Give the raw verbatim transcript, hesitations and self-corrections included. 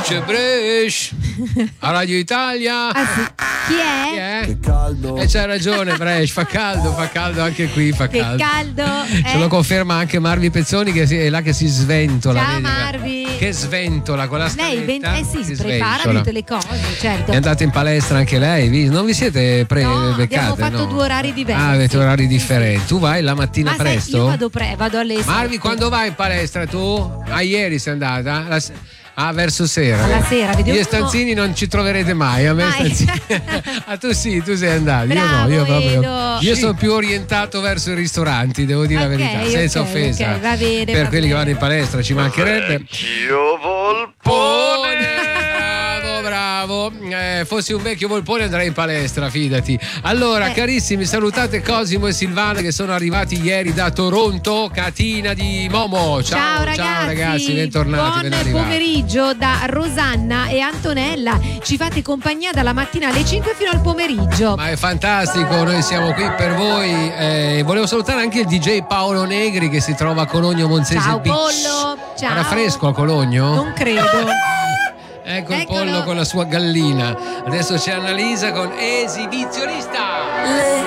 C'è Brescia a Radio Italia. Ah, sì. Chi è? Chi è? Che caldo. E c'ha ragione Brescia, fa caldo, fa caldo anche qui, fa che caldo. caldo. Ce eh? lo conferma anche Marvi Pezzoni, che è là che si sventola. Ciao vedi? Marvi. Che sventola con la Lei ben, stanetta, eh sì, si prepara sventola. tutte le cose, certo. È andata in palestra anche lei, vi- non vi siete pre- No, beccate? abbiamo fatto no? due orari diversi. Ah, avete orari differenti. Tu vai la mattina Ma sai, presto? io vado, pre- vado alle Marvi, sette. quando vai in palestra tu? Ah, ieri sei andata? La se- Ah, verso sera. Alla eh. sera, vediamo Io e Stanzini non ci troverete mai. A me Mai. Stanzini. Ah, tu sì, tu sei andato. Io no, Bravo, io proprio. Edo. Io sono più orientato verso i ristoranti, devo dire Ok, la verità, senza ok, offesa. ok, va bene, per va quelli che bene. vanno in palestra ci mancherebbe. Vecchio volpone. Bravo, bravo. Eh, fossi un vecchio volpone andrei in palestra, fidati. Allora, Eh. carissimi, salutate Cosimo e Silvana che sono arrivati ieri da Toronto, Catina di Momo. Ciao, Ciao ragazzi, ciao ragazzi, bentornati. buon ben arrivati. pomeriggio da Rosanna e Antonella. Ci fate compagnia dalla mattina alle cinque fino al pomeriggio. Ma è fantastico, noi siamo qui per voi. Eh, volevo salutare anche il D J Paolo Negri che si trova a Cologno Monzese Ciao Beach. Pollo, ciao. Era fresco a Cologno? Non credo. Ecco il Eccolo. pollo con la sua gallina. Adesso c'è Annalisa con Esibizionista.